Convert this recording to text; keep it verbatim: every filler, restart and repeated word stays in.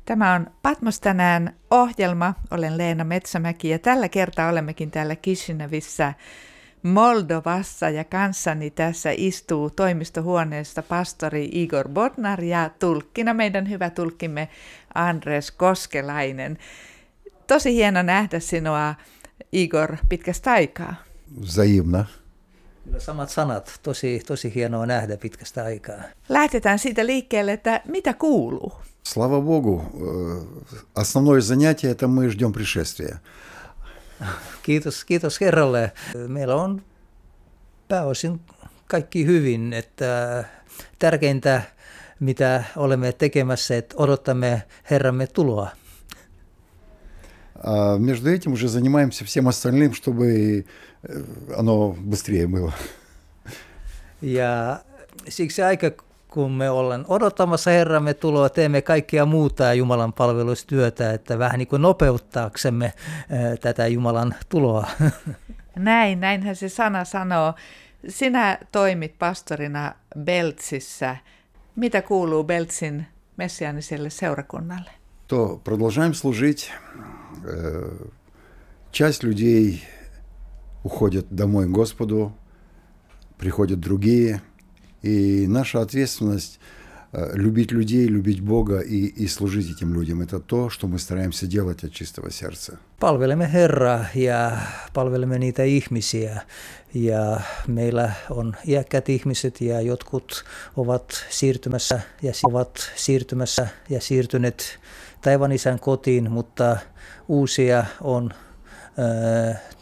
Tämä on Patmos tänään ohjelma. Olen Leena Metsämäki ja tällä kertaa olemmekin täällä Kishinevissä Moldovassa ja kanssani tässä istuu toimistohuoneessa pastori Igor Bodnar ja tulkkina meidän hyvä tulkkimme Andres Koskelainen. Tosi hieno nähdä sinua, Igor, pitkästä aikaa. Взаимно. Kyllä samat sanat. Tosi, tosi hienoa nähdä pitkästä aikaa. Lähdetään siitä liikkeelle, että mitä kuuluu? Слава Богу, основное занятие – это мы ждем пришествия. Kiitos, kiitos Herralle. Meillä on pääosin kaikki hyvin, että tärkeintä, mitä olemme tekemässä, että odotamme Herramme tuloa. А между этим уже занимаемся всем остальным, чтобы оно быстрее было. Ja siksi aika, kun me ollaan odottamassa Herramme tuloa, teemme kaikkia muuta Jumalan palvelustyötä, että vähän niin kuin nopeuttaaksemme tätä Jumalan tuloa. Näin, näinhän se sana sanoo. Sinä toimit pastorina Beltsissä. Mitä kuuluu Beltsin messiaaniselle seurakunnalle? То продолжаем служить. Часть людей уходят домой к Господу, приходят другие. И наша ответственность любить людей, любить Бога и, и служить этим людям. Это то, что мы стараемся делать от чистого сердца. Palvelemme Herraa ja palvelemme niitä ihmisiä. Ja meillä on iäkkäät ihmiset ja jotkut ovat siirtymässä ja ovat siirtymässä ja siirtyneet taivaan Isän kotiin, mutta uusia on äh,